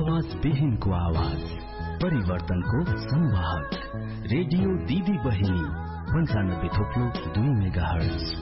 आवाज विहीनको आवाज, परिवर्तनको संवाहक, रेडियो दिदी बहिनी 95.2 मेगाहर्ज।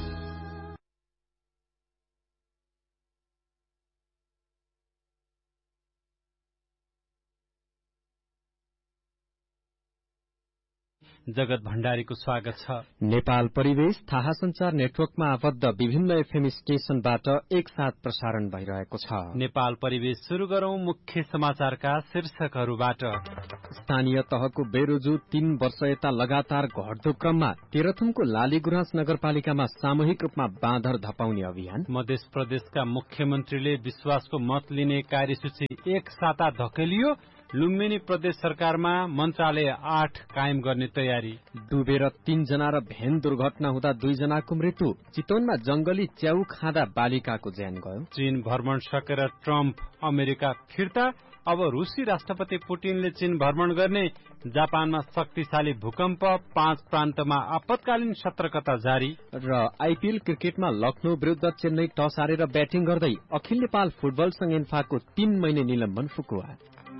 जगत भण्डारीको स्वागत छ। नेपाल परिवेश थाहा संचार नेटवर्कमा आबद्ध विभिन्न एफएम स्टेशनबाट एकसाथ प्रसारण भइरहेको छ। नेपाल परिवेश शुरू गरौं मुख्य समाचारका शीर्षकहरूबाट। स्थानीय तहको बेरोजु 3 वर्ष यता लगातार घट्दो क्रममा तेह्रथुमको लालीगुराँस नगरपालिकामा सामूहिक रूपमा बाँदर धपाउने अभियान। मध्य प्रदेशका मुख्यमन्त्रीले विश्वासको मत लिने कार्यसूची एक साता धकेलियो। लुम्बिनी प्रदेश सरकारमा मन्त्रालय 8 कायम गर्ने तयारी। डुबेर 3 जना र भ्यान दुर्घटना हुँदा 2 जनाको मृत्यु। चितवनमा जंगली च्याउ खाँदा बालिकाको ज्यान गयो। चीन भ्रमण सकेर ट्रम्प अमेरिका फिर्ता। अब रूसी राष्ट्रपति पुटिनले चीन भ्रमण गर्ने। जापानमा शक्तिशाली भूकम्प, 5 प्रान्तमा आपतकालीन सतर्कता जारी। र आईपीएल क्रिकेटमा लखनऊ विरुद्ध चेन्नई टस हारेर ब्याटिङ गर्दै अखिल नेपाल फुटबल संघ एन्फाको 3 महिने निलम्बन फुकुवा।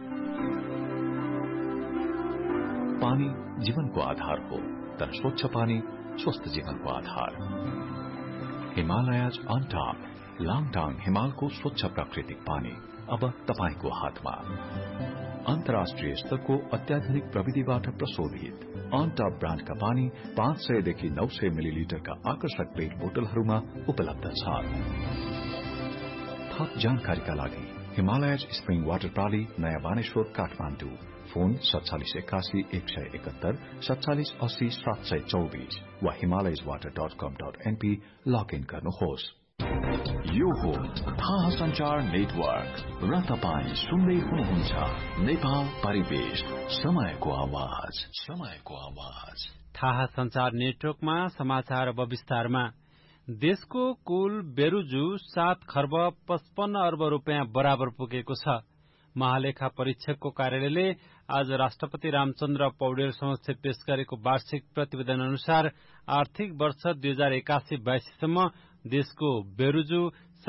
पानी जीवनको आधार हो, तर स्वच्छ पानी स्वस्थ जीवनको आधार। हिमालयज अनटॉप लाङटाङ हिमालको स्वच्छ प्राकृतिक पानी अब तपाईको हातमा। अन्तर्राष्ट्रिय स्तरको अत्याधुनिक प्रविधिबाट प्रशोधित अनटॉप ब्रान्डका पानी 500 देखि 900 मिलिलिटरका आकर्षक पेट बोतलहरूमा उपलब्ध छ। थप जानकारीका लागि हिमालयज स्प्रिङ वाटर प्राली, नयाँ बानेश्वर, काठमाडौँ। फोन 4781 171 47 80 724 वा himalayaswater.com.np लगइन गर्नुहोस्। यो हो थाहा संचार नेटवर्क र तपाईं सुन्दै हुनुहुन्छ नेपाल परिवेश, समयको आवाज, समयको आवाज। थाहा संचार नेटवर्कमा समाचार अब विस्तारमा। देशको कुल बेरुजु 7 खर्ब 55 अर्ब रुपियाँ बराबर पुगेको छ। महालेखा परीक्षकको कार्यालयले आज राष्ट्रपति रामचन्द्र पौडेल समक्ष पेश गरेको वार्षिक प्रतिवेदन अनुसार आर्थिक वर्ष 2081-82 सम्म देशको बेरुजु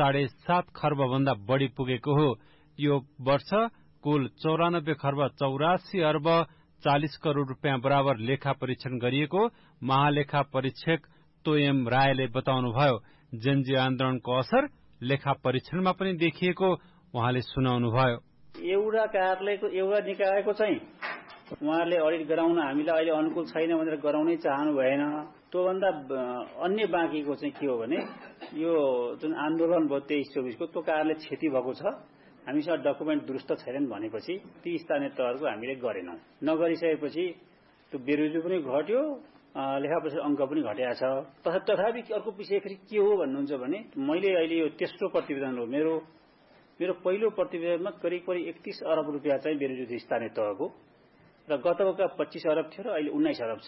7.5 खर्ब भन्दा बढ़ी पुगेको हो। यो वर्ष कुल 94 खर्ब 84 अर्ब 40 करोड़ रुपियाँ बराबर लेखा परीक्षण गरिएको महालेखा परीक्षक तोयम रायले बताउनुभयो। जनजी आन्दोलनको असर लेखा परीक्षणमा पनि देखिएको उहाँले सुनाउनुभयो। एउटा कार्यालयको एउटा निकायको चाहिँ उहाँहरूले अडिट गराउन हामीलाई अहिले अनुकूल छैन भनेर गराउनै चाहनु भएन। त्योभन्दा अन्य बाँकीको चाहिँ के हो भने यो जुन आन्दोलन भयो 23-24 को त्यो कार्यालय क्षति भएको छ, हामीसँग डकुमेन्ट दुरुस्त छैनन् भनेपछि ती स्थानीय तहको हामीले गरेनौं। नगरिसकेपछि त्यो बेरोजु पनि घट्यो, लेखापरीक्षण अंक पनि घटेको छ। तथापि अर्को विषय फेरि के हो भन्नुहुन्छ भने मैले अहिले यो तेस्रो प्रतिवेदन हो मेरो पहिलो प्रतिवेदनमा करिब 31 अरब रुपियाँ चाहिँ बेरोजु स्थानीय तहको र गतका 25 अरब थियो र अहिले 19 अरब छ।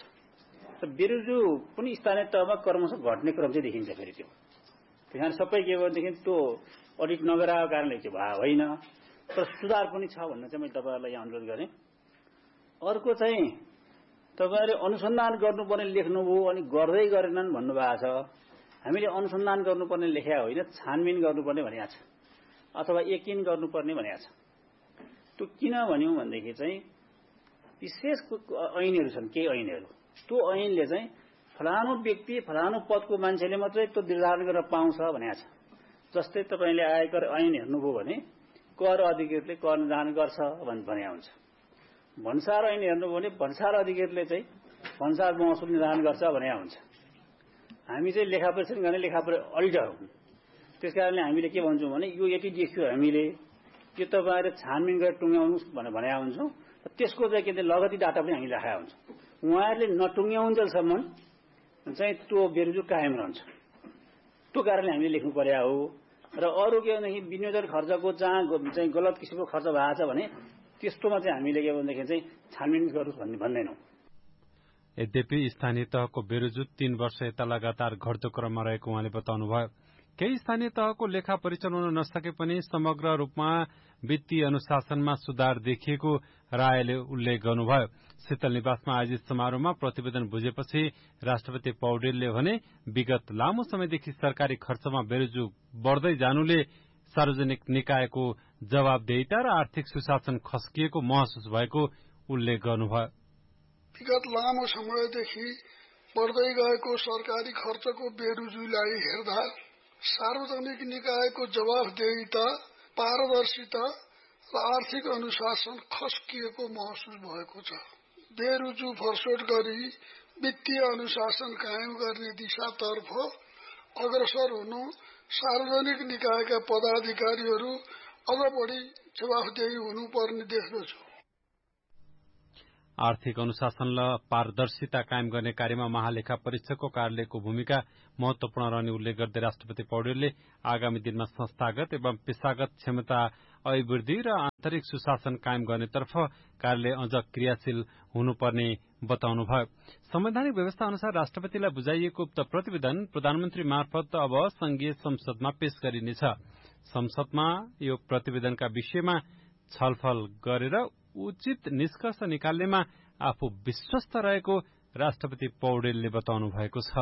र बेरोजु पनि स्थानीय तहमा क्रमशः घट्ने क्रम चाहिँ देखिन्छ फेरि त्यो। त्यहाँ सबै के भनेदेखि त्यो अडिट नगराएको कारणले चाहिँ होइन, तर सुधार पनि छ भन्न चाहिँ मैले तपाईहरुलाई यहाँ अनुरोध गरेँ। अर्को चाहिँ तपाईहरुले अनुसन्धान गर्नुपर्ने लेख्नुभयो अनि गर्दै गरेनन् भन्नुभएको छ। हामीले अनुसन्धान गर्नुपर्ने लेख्या होइन, छानबिन गर्नुपर्ने भनेको छ अथवा यकिन गर्नुपर्ने भनेको छ। त्यो किन भन्यौ भनेदेखि चाहिँ विशेष ऐनहरु छन्, केही ऐनहरु, त्यो ऐनले चाहिँ फलानु व्यक्ति फलानु पदको मान्छेले मात्रै त्यो निर्धारण गर्न पाउँछ भनेको छ। जस्तै तपाईले आयकर ऐन हेर्नुभयो भने कर अधिकृतले कर निर्धारण गर्छ भने हुन्छ। भन्सार ऐन हेर्नुभयो भने भन्सार अधिकृतले चाहिँ भन्सार महसुल निर्धारण गर्छ भने हुन्छ। हामी चाहिँ लेखापरीक्षण गर्ने अडिटर हौं। त्यसकारणले हामीले के भन्छौं भने यो यति देखियो हामीले यो तपाईहरुले छानबिन गरेर टुङ्ग्याउनुस् भने हुन्छौं। त्यसको चाहिँ के लगती डाटा पनि हामीले राखेका हुन्छौं। उहाँहरुले नटुङ्ग्याउन्जेलसम्म चाहिँ त्यो बेरोजु कायम रहन्छ। त्यो कारणले हामीले लेख्नु पर्या हो। र अरु के भनेदेखि विनियोजन खर्चको जहाँ चाहिँ गलत किसिमको खर्च भएको छ भने त्यस्तोमा चाहिँ हामीले के भनेदेखि चाहिँ छानबिन गर्नुस् भन्दैनौं। यद्यपि स्थानीय तहको बेरोजु 3 वर्ष यता लगातार घट्दो क्रममा रहेको उहाँले बताउनुभयो। केही स्थानीय तहको लेखा परीक्षण हुन नसके पनि समग्र रूपमा वित्तीय अनुशासनमा सुधार देखिएको रायले उल्लेख गर्नुभयो। शीतल निवासमा आयोजित समारोहमा प्रतिवेदन बुझेपछि राष्ट्रपति पौडेलले भने विगत लामो समयदेखि सरकारी खर्चमा बेरोजु बढ्दै जानुले सार्वजनिक निकायको जवाबदेहिता र आर्थिक सुशासन खस्किएको महसुस भएको उल्लेख गर्नुभयो। विगत लामो समयदेखि बढ्दै गएको सरकारी खर्चको बेरुजुलाई हेर्दा सार्वजनिक निकायको जवाबदेहिता, पारदर्शिता र आर्थिक अनुशासन खस्किएको महसुस भएको छ। बेरुजु फरसोट गरी वित्तीय अनुशासन कायम गर्ने दिशातर्फ अग्रसर हुनु सार्वजनिक निकायका पदाधिकारीहरू अझ बढी जवाफदेही हुनुपर्ने देख्दछु। आर्थिक अनुशासन र पारदर्शिता कायम गर्ने कार्यमा महालेखा परीक्षकको कार्यालयको भूमिका महत्वपूर्ण रहने उल्लेख गर्दै राष्ट्रपति पौडेलले आगामी दिनमा संस्थागत एवं पेशागत क्षमता अभिवृद्धि र आन्तरिक सुशासन कायम गर्नेतर्फ कार्यालय अझ क्रियाशील हुनुपर्ने बताउनुभयो। संवैधानिक व्यवस्था अनुसार राष्ट्रपतिलाई बुझाइएको उक्त प्रतिवेदन प्रधानमन्त्री मार्फत अब संघीय संसदमा पेश गरिनेछ। संसदमा यो प्रतिवेदनका विषयमा छलफल गरेर उचित निष्कर्ष निकाल्नेमा आफू विश्वस्त रहेको राष्ट्रपति पौडेलले बताउनु भएको छ।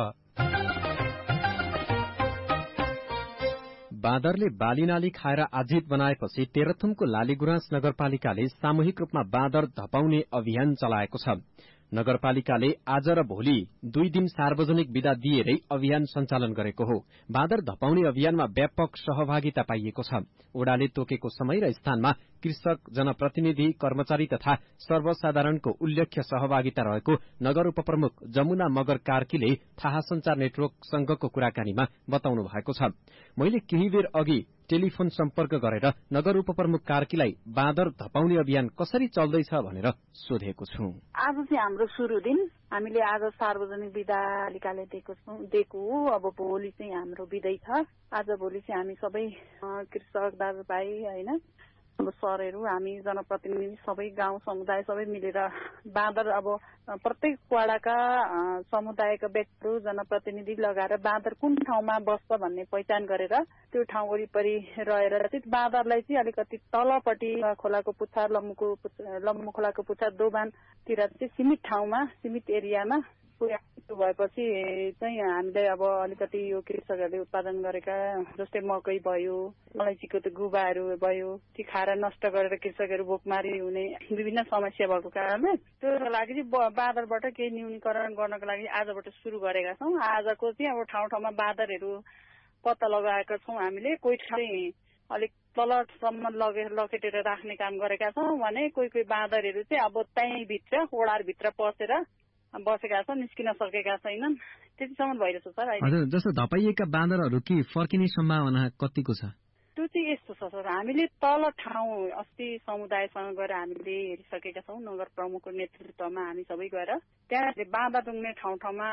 बाँदरले बालीनाली खाएर आजित बनाएपछि तेह्रथुमको लालीगुराँस नगरपालिकाले सामूहिक रूपमा बाँदर धपाउने अभियान चलाएको छ। नगरपालिकाले आज र भोलि 2 दिन सार्वजनिक विदा दिएरै अभियान सञ्चालन गरेको हो। बाँदर धपाउने अभियानमा व्यापक सहभागिता पाइएको छ। ओडाले तोकेको समय र स्थानमा कृषक, जनप्रतिनिधि, कर्मचारी तथा सर्वसाधारणको उल्लेख्य सहभागिता रहेको नगर उपप्रमुख जमुना मगर कार्कीले थाहा संचार नेटवर्क संघको कुराकानीमा बताउनु भएको छ। मैले केही बेर अघि टेलिफोन सम्पर्क गरेर नगर उपप्रमुख कार्कीलाई बाँदर धपाउने अभियान कसरी चल्दैछ भनेर सोधेको छु। आज चाहिँ हाम्रो सुरु दिन, हामीले आज सार्वजनिक विधालिकाले दिएको हो। अब भोलि चाहिँ हाम्रो विदै छ। आज भोलि चाहिँ हामी सबै कृषक दाजुभाइ हैन, अब सरहरू, हामी जनप्रतिनिधि सबै गाउँ समुदाय सबै मिलेर बाँदर, अब प्रत्येक वाडाका समुदायका व्यक्तिहरू जनप्रतिनिधि लगाएर बाँदर कुन ठाउँमा बस्छ भन्ने पहिचान गरेर त्यो ठाउँ वरिपरि रहेर चाहिँ बाँदरलाई चाहिँ अलिकति तलपट्टि खोलाको पुच्छर, लम्बु खोलाको पुच्छर दोभानतिर चाहिँ सीमित ठाउँमा, सीमित एरियामा पुर्याएको भएपछि चाहिँ हामीले अब अलिकति यो कृषकहरूले उत्पादन गरेका जस्तै मकै भयो, अलैँचीको त्यो गुबाहरू भयो, ती खाएर नष्ट गरेर कृषकहरू भोकमारी हुने विभिन्न समस्या भएको कारणले त्यसको लागि चाहिँ बाँदरबाट केही न्यूनीकरण गर्नको लागि आजबाट सुरु गरेका छौँ। आजको चाहिँ अब ठाउँ ठाउँमा बाँदरहरू पत्ता लगाएका छौँ हामीले। कोही ठाउँ अलिक तलसम्म लखेटेर राख्ने काम गरेका छौँ भने कोही बाँदरहरू चाहिँ अब त्यहीँभित्र ओडारभित्र पसेर बसेका छन्, निस्किन सकेका छैनन्। त्यतिसम्म भइरहेछ सर। हजुर, जस्तो धपाइएका बाँदरहरू कि फर्किने सम्भावना कतिको छ? त्यो चाहिँ यस्तो छ सर, हामीले तल ठाउँ अस्ति समुदायसँग गएर हामीले हेरिसकेका छौँ। नगर प्रमुखको नेतृत्वमा हामी सबै गएर त्यहाँ बाँदर टुङ्ने ठाउँमा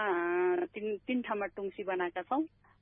तीन ठाउँमा टुङ्सी बनाएका छौँ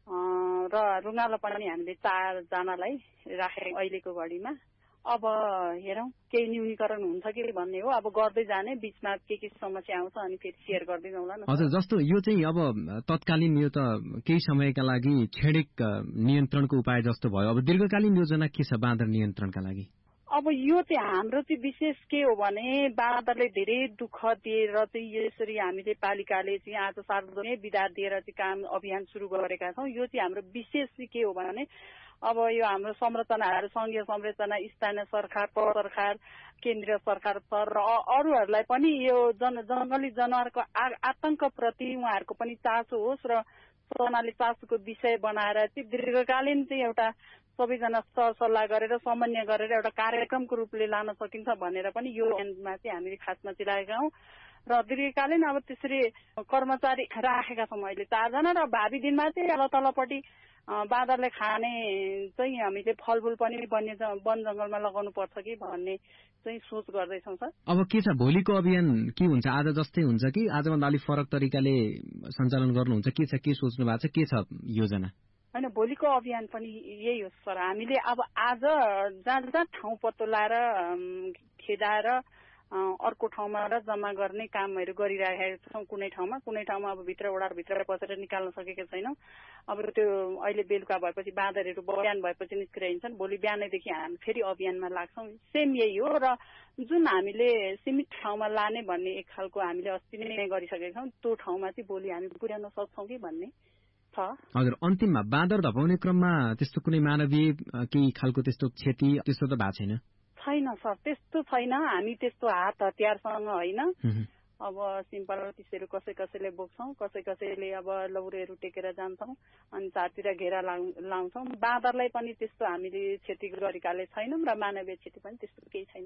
र रुङ्गालो पनि हामीले 4 जनालाई राखे अहिलेको घडीमा। अब हेरौँ केही न्यूनीकरण हुन्छ कि भन्ने हो। अब गर्दै जाने, बीचमा के समस्या आउँछ अनि फेरि सेयर गर्दै जाउँला न। हजुर, जस्तो यो चाहिँ अब तत्कालीन, यो त केही समयका लागि क्षणिक नियन्त्रणको उपाय जस्तो भयो। अब दीर्घकालीन योजना के छ बाँदर नियन्त्रणका लागि? अब यो चाहिँ हाम्रो चाहिँ विशेष के हो भने बाँदरले धेरै दुःख दिएर चाहिँ यसरी हामीले पालिकाले चाहिँ आज सार्वजनिक विदा दिएर चाहिँ काम अभियान सुरु गरेका छौँ। यो चाहिँ हाम्रो विशेष चाहिँ के हो भने अब यो हाम्रो संरचनाहरू, संघीय संरचना, स्थानीय सरकार, पौर सरकार, केन्द्रीय सरकार र अरूहरूलाई पनि यो जंगली जनावरको आतंकप्रति उहाँहरूको पनि चासो होस् र सरकारले चासोको विषय बनाएर चाहिँ दीर्घकालीन चाहिँ एउटा सबैजना सरसल्लाह गरेर समन्वय गरेर एउटा कार्यक्रमको रूपले लान सकिन्छ भनेर पनि यो एन्डमा चाहिँ हामीले खासमा चिलाएका हौँ। र दीर्घकालीन अब त्यसरी कर्मचारी राखेका छौँ अहिले 4 जना र भावी दिनमा चाहिँ तलपट्टि बाँदरले खाने चाहिँ हामीले फलफुल पनि वन जंगलमा लगाउनु पर्छ कि भन्ने चाहिँ सोच गर्दैछौँ सर। अब के छ, भोलिको अभियान के हुन्छ? आज जस्तै हुन्छ कि आजभन्दा अलिक फरक तरिकाले सञ्चालन गर्नुहुन्छ? के छ, के सोच्नु भएको छ, के छ योजना? होइन, भोलिको अभियान पनि यही हो सर। हामीले अब आज जहाँ ठाउँ पत्तो लाएर खेदाएर अर्को ठाउँमा र जम्मा गर्ने कामहरू गरिरहेका छौँ। कुनै ठाउँमा अब ओडारभित्र पसेर निकाल्न सकेका छैनौँ। अब त्यो अहिले बेलुका भएपछि बाँदरहरू बिहान भएपछि निस्केर हिँड्छन्। भोलि बिहानैदेखि हामी फेरि अभियानमा लाग्छौँ। सेम यही हो। र जुन हामीले सीमित ठाउँमा लाने भन्ने एक खालको हामीले अस्ति नै गरिसकेका छौँ, त्यो ठाउँमा चाहिँ भोलि हामी पुर्याउन सक्छौँ कि भन्ने हजुर, अन्तिममा बाँदर धपाउने क्रममा त्यस्तो कुनै मानवीय केही खालको त्यस्तो क्षति त्यस्तो त भएको छैन? छैन सर, त्यस्तो छैन। हामी त्यस्तो हात हतियारसँग होइन, अब सिम्पल त्यसरी कसैले बोक्छौँ, कसैले अब लौरेहरू टेकेर जान्छौँ अनि चारतिर घेरा लाउँछौँ। बाँदरलाई पनि त्यस्तो हामीले क्षति गरेकाले छैनौँ र मानवीय क्षति पनि त्यस्तो केही छैन।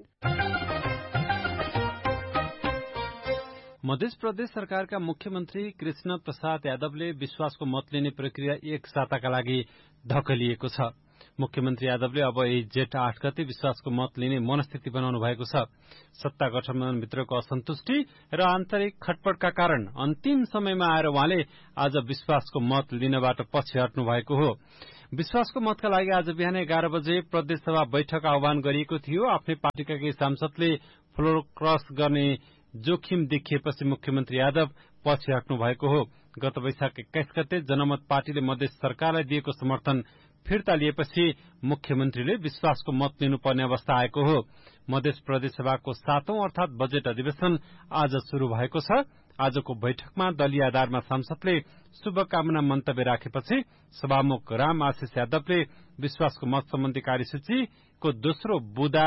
मध्य प्रदेश सरकारका मुख्यमन्त्री कृष्ण प्रसाद यादवले विश्वासको मत लिने प्रक्रिया एक साताका लागि धकेलिएको छ। मुख्यमन्त्री यादवले अब यही जेठ 8 गते विश्वासको मत लिने मनस्थिति बनाउनु भएको छ। सत्ता गठबन्धनभित्रको असन्तुष्टि र आन्तरिक खटपटका कारण अन्तिम समयमा आएर उहाँले आज विश्वासको मत लिनबाट पछि हट्नु भएको हो। विश्वासको मतका लागि आज बिहान 11 बजे प्रदेशसभा बैठक आह्वान गरिएको थियो। आफ्नै पार्टीका केही सांसदले फ्लोर क्रस गर्ने जोखिम देखिएपछि मुख्यमन्त्री यादव पछि हट्नु भएको हो। गत वैशाख 21 गते जनमत पार्टीले मधेस सरकारलाई दिएको समर्थन फिर्ता लिएपछि मुख्यमन्त्रीले विश्वासको मत लिनुपर्ने अवस्था आएको हो। मध्य प्रदेश सभाको 7औं अर्थात बजेट अधिवेशन आज शुरू भएको छ। आजको बैठकमा दलीय आधारमा सांसदले शुभकामना मन्तव्य राखेपछि सभामुख राम आशिष यादवले विश्वासको मत सम्बन्धी कार्यसूचीको दोस्रो बुँदा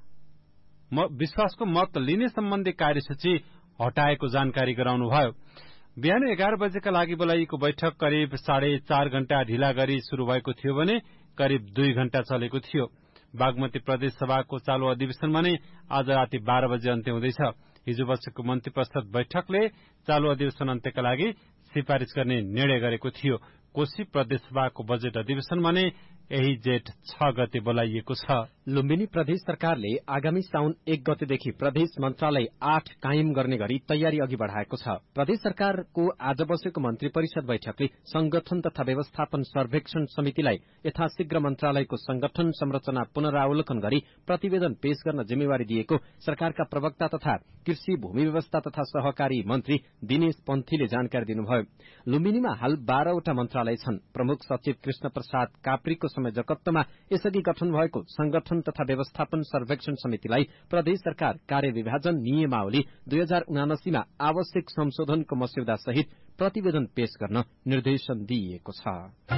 विश्वासको मत लिने सम्बन्धी कार्यसूची हटाएको जानकारी गराउनुभयो। बिहान 11 बजेका लागि बोलाइएको बैठक करिब 4.5 घण्टा ढिला गरी शुरू भएको थियो भने करिब 2 घण्टा चलेको थियो। बागमती प्रदेश सभाको चालू अधिवेशनमा नै आज राति 12 बजे अन्त्य हुँदैछ। हिजो बसेको मन्त्री परिषद बैठकले चालू अधिवेशन अन्त्यका लागि सिफारिश गर्ने निर्णय गरेको थियो। कोशी प्रदेश सभाको बजेट अधिवेशनमा नै यही जेठ 6 गते बोलाइएको छ। लुम्बिनी प्रदेश सरकारले आगामी साउन 1 गतेदेखि प्रदेश मन्त्रालय 8 कायम गर्ने गरी तयारी अघि बढ़ाएको छ। प्रदेश सरकारको आज बसेको मन्त्री परिषद बैठकले संगठन तथा व्यवस्थापन सर्वेक्षण समितिलाई यथाशीघ्र मन्त्रालयको संगठन संरचना पुनरावलोकन गरी प्रतिवेदन पेश गर्न जिम्मेवारी दिएको सरकारका प्रवक्ता तथा कृषि भूमि व्यवस्था तथा सहकारी मन्त्री दिनेश पन्थीले जानकारी दिनुभयो। लुम्बिनीमा हाल 12 वटा मन्त्रालय छन्। प्रमुख सचिव कृष्ण प्रसाद काप्रीको संयोजकत्वमा यसअघि गठन भएको संगठन तथा व्यवस्थापन सर्वेक्षण समितिलाई प्रदेश सरकार कार्यविभाजन नियमावली 2079 मा आवश्यक संशोधनको मस्यौदा सहित प्रतिवेदन पेश गर्न निर्देशन दिइएको छ।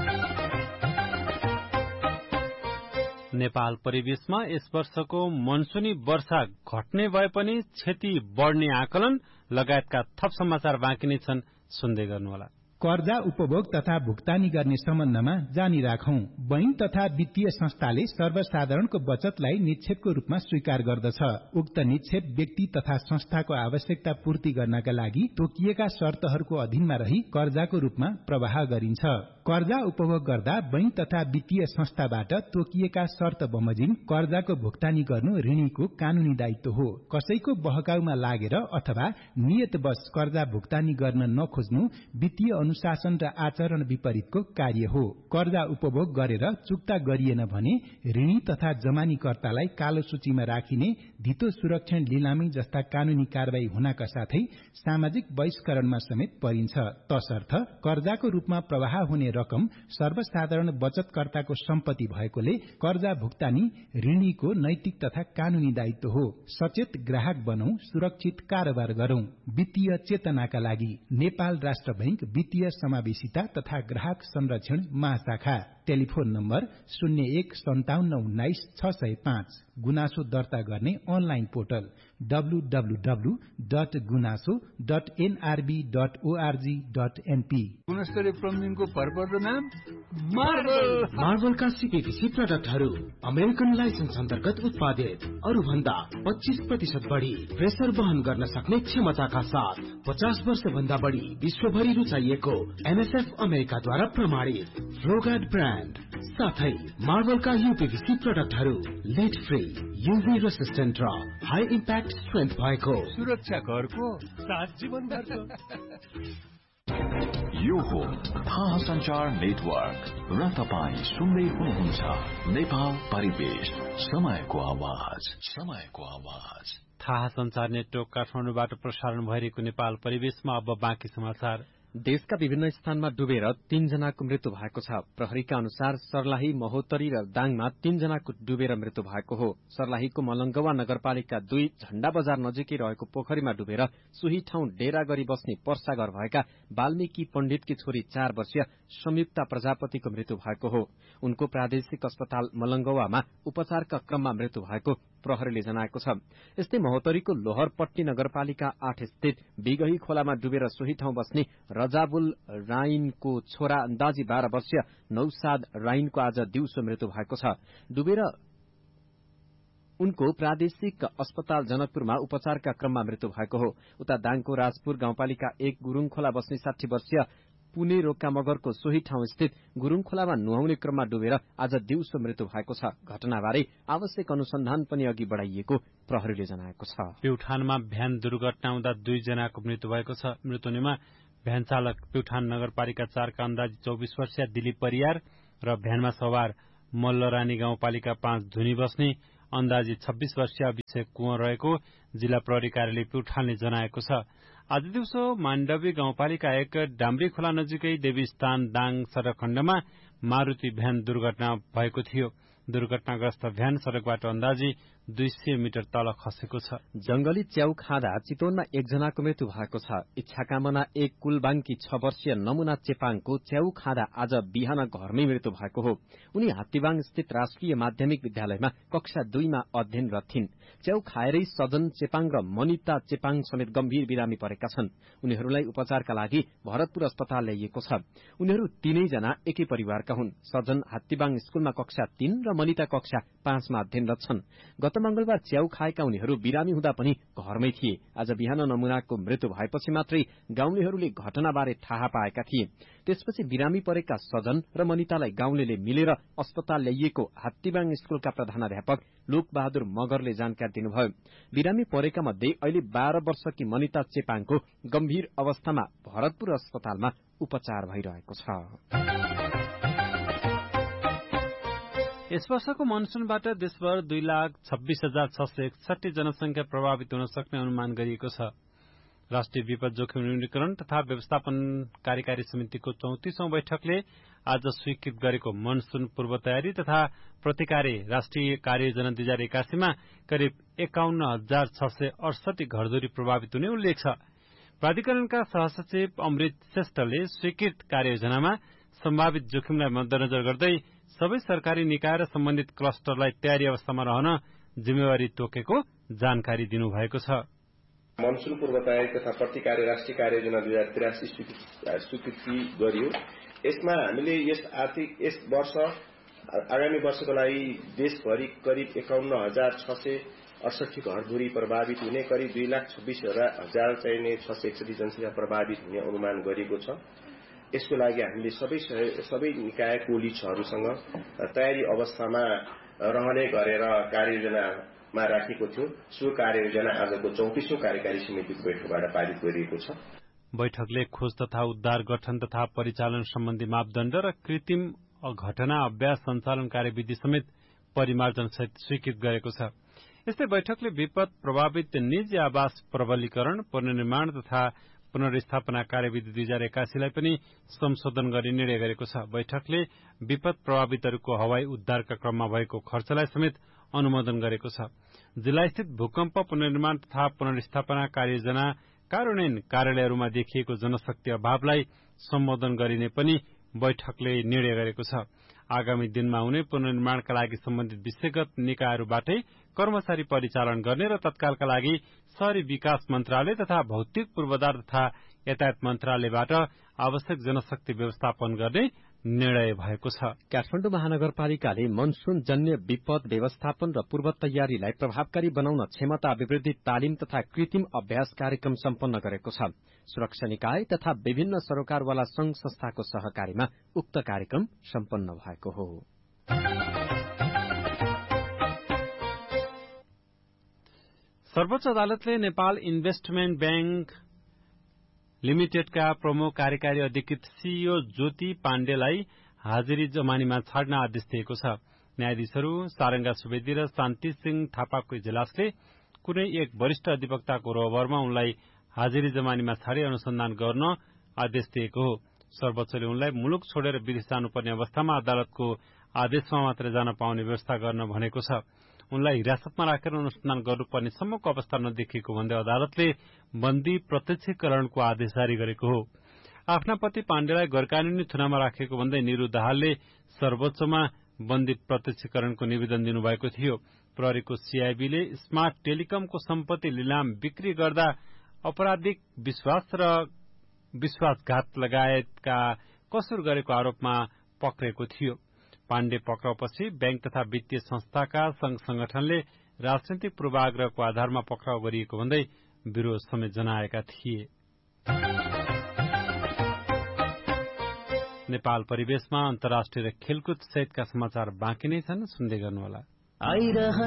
नेपाल परिवेशमा यस वर्षको मनसुनी वर्षा घट्ने भए पनि क्षति बढ़ने आकलन लगायतका थप समाचार बाँकी नै छन्। सुन्दै गर्नुहोला। कर्जा उपभोग तथा भुक्तानी गर्ने सम्बन्धमा जानी राखौं। बैंक तथा वित्तीय संस्थाले सर्वसाधारणको बचतलाई निक्षेपको रूपमा स्वीकार गर्दछ। उक्त निक्षेप व्यक्ति तथा संस्थाको आवश्यकता पूर्ति गर्नका लागि तोकिएका शर्तहरूको अधीनमा रही कर्जाको रूपमा प्रवाह गरिन्छ। कर्जा उपभोग गर्दा बैंक तथा वित्तीय संस्थाबाट तोकिएका शर्त बमोजिम कर्जाको भुक्तानी गर्नु ऋणीको कानूनी दायित्व हो। कसैको बहकाउमा लागेर अथवा नियतवश कर्जा भुक्तानी गर्न नखोज्नु वित्तीय अनुशासन र आचरण विपरीतको कार्य हो। कर्जा उपभोग गरेर चुक्ता गरिएन भने ऋणी तथा जमानीकर्तालाई कालो सूचीमा राखिने, धितो सुरक्षण लिलामी जस्ता कानूनी कारवाही हुनका साथै सामाजिक बहिष्करणमा समेत परिन्छ। तसर्थ कर्जाको रूपमा प्रवाह हुने रकम सर्वसाधारण बचतकर्ताको सम्पत्ति भएकोले कर्जा भुक्तानी ऋणीको नैतिक तथा कानूनी दायित्व हो। सचेत ग्राहक बनौं, सुरक्षित कारोबार गरौं। वित्तीय चेतनाका लागि नेपाल राष्ट्र बैंक वित्तीय समावेशिता तथा ग्राहक संरक्षण महाशाखा। Telephone number 0157196605। गुनासो दर्ता गर्ने अनलाइन पोर्टल www.gunaso.nrb.org.np। गुणस्तरीय प्लम्बिङको भरपर्दो नाम मार्बलका सीपीभीसी प्रोडक्टहरू अमेरिकन लाइसेन्स अन्तर्गत उत्पादित, अरू भन्दा 25% बढी प्रेसर वहन गर्न सक्ने क्षमताका साथ 50 वर्ष भन्दा बढी विश्वभरि रुचाइएको NSF अमेरिकाद्वारा प्रमाणित फ्लोगार्ड ब्रान्ड साथै मार्बलका यूपीभीसी प्रोडक्टहरू लेड फ्री, यूभी रेसिस्टेन्ट र हाई इम्प्याक्ट स्ट्रेन्थ भएको सुरक्षा घरको साथ जीवनभरको। यो हो थाहा संचार नेटवर्क र तपाईँ सुन्दै हुनुहुन्छ नेपाल परिवेश, समयको आवाज, समयको आवाज। थाहा संचार नेटवर्क काठमाडौँबाट प्रसारण भइरहेको नेपाल परिवेशमा अब बाँकी समाचार देशका विभिन्न स्थानमा डुबेर 3 जनाको मृत्यु भएको छ। प्रहरीका अनुसार सर्लाही, महोत्तरी र दाङमा 3 जनाको डुबेर मृत्यु भएको हो। सर्लाहीको मलंगवा नगरपालिका 2 झण्डा बजार नजिकै रहेको पोखरीमा डुबेर सोही ठाउँ डेरा गरी बस्ने पर्साघर भएका वाल्मीकि पण्डितकी छोरी 4 वर्षीय संयुक्ता प्रजापतिको मृत्यु भएको हो। उनको प्रादेशिक अस्पताल मलंगवामा उपचारका क्रममा मृत्यु भएको प्रहरीले जनाएको छ। यस्तै महोत्तरीको लोहरपट्टी नगरपालिका 8 स्थित बिगही खोलामा डुबेर सोही ठाउँ बस्ने रजाबुल राइनको छोरा अन्दाजी 12 वर्षीय नौसाद राइनको आज दिउँसो मृत्यु भएको छ। डुबेर उनको प्रादेशिक अस्पताल जनकपुरमा उपचारका क्रममा मृत्यु भएको हो। उता दाङको राजपुर गाउँपालिका 1 गुरूङखोला बस्ने 60 वर्षीय पुणे रोक्का मगरको सोही ठाउँ स्थित गुरूङखोलामा नुहाउने क्रममा डुबेर आज दिउँसो मृत्यु भएको छ। घटनाबारे आवश्यक अनुसन्धान पनि अघि बढ़ाइएको प्रहरीले जनाएको छ। प्युठानमा भ्यान दुर्घटना हुँदा 2 जनाको मृत्यु भएको छ। मृत्युमा भ्यान चालक प्युठान नगरपालिका 4 का अन्दाजी 24 वर्षीय दिलीप परियार र भ्यानमा सवार मल्लरानी गाउँपालिका 5 धुनी बस्ने अन्दाजी 26 वर्षीय अभिषेक कुँवर रहेको जिल्ला प्रहरी कार्यालय प्युठानले जनाएको छ। आज दिउँसो माण्डवी गाउँपालिका 1 डाम्री खोला नजिकै देवीस्थान दाङ सड़क खण्डमा मारुति भ्यान दुर्घटना भएको थियो। दुर्घटनाग्रस्त भ्यान सड़कबाट अन्दाजी 200 मिटर तल खसेको छ। जंगली च्याउ खाँदा चितवनमा 1 जनाको मृत्यु भएको छ। इच्छाकामना 1 कुलबाङकी 6 वर्षीय नमुना चेपाङको च्याउ खाँदा आज बिहान घरमै मृत्यु भएको हो। उनी हात्तीबाङ स्थित राष्ट्रिय माध्यमिक विद्यालयमा कक्षा 2 मा अध्ययनरत थिइन्। च्याउ खाएरै सजन चेपाङ र मनिता चेपाङ समेत गम्भीर बिरामी परेका छन्। उनीहरूलाई उपचारका लागि भरतपुर अस्पताल ल्याइएको छ। उनीहरू 3 जना एकै परिवारका हुन्। सजन हात्तीबाङ स्कूलमा कक्षा 3 र मनिता कक्षा 5 मा अध्ययनरत छन्। गत मंगलबार च्याउ खाएका उनीहरू बिरामी हुँदा पनि घरमै थिए। आज बिहान नमुनाको मृत्यु भएपछि मात्रै गाउँलेहरूले घटनाबारे थाहा पाएका थिए। त्यसपछि बिरामी परेका सजन र मनितालाई गाउँलेले मिलेर अस्पताल ल्याइएको हात्तीबाङ स्कूलका प्रधानाध्यापक लोकबहादुर मगरले जानकारी दिनुभयो। बिरामी परेका मध्ये अहिले 12 वर्षकी मनिता चेपाङको गम्भीर अवस्थामा भरतपुर अस्पतालमा उपचार भइरहेको छ। यस वर्षको मनसूनबाट देशभर 2,26,661 जनसंख्या प्रभावित हुन सक्ने अनुमान गरिएको छ। राष्ट्रिय विपद जोखिम न्यूनीकरण तथा व्यवस्थापन कार्यकारी समितिको 34औं बैठकले आज स्वीकृत गरेको मनसून पूर्व तयारी तथा प्रतिकारी राष्ट्रिय कार्ययोजना 2081 मा करिब 51,668 घरधुरी प्रभावित हुने उल्लेख छ। प्राधिकरणका सहसचिव अमृत श्रेष्ठले स्वीकृत कार्ययोजनामा सम्भावित जोखिमलाई मध्यनजर गर्दै सबै सरकारी निकाय र सम्बन्धित क्लस्टरलाई तयारी अवस्थामा रहन जिम्मेवारी तोकेको जानकारी दिनुभएको छ। मनसून पूर्व तयारी तथा प्रतिकारी राष्ट्रिय कार्ययोजना 2083 स्वीकृति गरियो। यसमा हामीले यस वर्ष आगामी वर्षको लागि देशभरि करिब 51,668 घरधुरी प्रभावित हुने, करिब 2,26,000 चाहिने 661 जनसंख्या प्रभावित हुने अनुमान गरिएको छ। यसको लागि हामीले सबै निकाय कोलिजहरूसँग तयारी अवस्थामा रहने गरेर कार्ययोजनामा राखेको थियो। सो कार्ययोजना आजको 34औं कार्यकारी समितिको बैठकबाट पारित गरिएको छ। बैठकले खोज तथा उद्धार गठन तथा परिचालन सम्बन्धी मापदण्ड र कृत्रिम घटना अभ्यास सञ्चालन कार्यविधि समेत परिमार्जन सहित स्वीकृत गरेको छ। यस्तै बैठकले विपद प्रभावित निजी आवास प्रबलीकरण, पुनर्निर्माण तथा पुनर्स्थापना कार्यविधि 2081 लाई पनि संशोधन गर्ने निर्णय गरेको छ। बैठकले विपद प्रभावितहरूको हवाई उद्धारका क्रममा भएको खर्चलाई समेत अनुमोदन गरेको छ। जिल्लास्थित भूकम्प पुनर्निर्माण तथा पुनर्स्थापना कार्ययोजना कार्यान्वयन कार्यालयहरूमा देखिएको जनशक्ति अभावलाई सम्बोधन गरिने पनि बैठकले निर्णय गरेको छ। आगामी दिनमा हुने पुनर्निर्माणका लागि सम्बन्धित विषयगत निकायहरूबाटै कर्मचारी परिचालन गर्ने र तत्कालका लागि शहरी विकास मन्त्रालय तथा भौतिक पूर्वाधार तथा यातायात मन्त्रालयबाट आवश्यक जनशक्ति व्यवस्थापन गर्ने निर्णय भएको छ। काठमाडौँ महानगरपालिकाले मनसून जन्य विपद व्यवस्थापन र पूर्व तयारीलाई प्रभावकारी बनाउन क्षमता अभिवृद्धि तालिम तथा कृत्रिम अभ्यास कार्यक्रम सम्पन्न गरेको छ। सुरक्षा निकाय तथा विभिन्न सरोकारवाला संघ संस्थाको सहकारीमा उक्त कार्यक्रम सम्पन्न भएको हो। सर्वोच्च अदालतले नेपाल इन्भेस्टमेन्ट ब्याङ्क लिमिटेडका प्रमुख कार्यकारी अधिकृत सीईओ ज्योति पाण्डेलाई हाजिरी जमानीमा छाड्न आदेश दिएको छ। न्यायाधीशहरू सारंगा सुवेदी र शान्ति सिंह थापाको इजलासले कुनै एक वरिष्ठ अधिवक्ताको रोहबरमा उनलाई हाजिरी जमानीमा छाडी अनुसन्धान गर्न आदेश दिएको हो। सर्वोच्चले उनलाई मुलुक छोडेर विदेश जानुपर्ने अवस्थामा अदालतको आदेशमा मात्रै जान पाउने व्यवस्था गर्न भनेको छ। उनलाई हिरासतमा राखेर अनुसन्धान गर्नुपर्ने सम्मको अवस्था नदेखिएको भन्दै अदालतले बन्दी प्रत्यक्षीकरणको आदेश जारी गरेको हो। आफ्ना पति पाण्डेलाई गैरकानूनी थुनामा राखेको भन्दै निरु दाहालले सर्वोच्चमा बन्दी प्रत्यक्षीकरणको निवेदन दिनुभएको थियो। प्रहरीको सीआईबीले स्मार्ट टेलिकमको सम्पत्ति लिलाम बिक्री गर्दा अपराधिक विश्वास र विश्वासघात लगायतका कसुर गरेको आरोपमा पक्रेको थियो। पाण्डे पक्राउपछि बैंक तथा वित्तीय संस्थाका संघ संगठनले राजनैतिक पूर्वाग्रहको आधारमा पक्राउ गरिएको भन्दै विरोध समेत जनाएका थिए। नेपाल परिवेशमा अन्तर्राष्ट्रिय र खेलकुद सहितका समाचार बाँकी नै छन्, सुन्दै गर्नुहोला।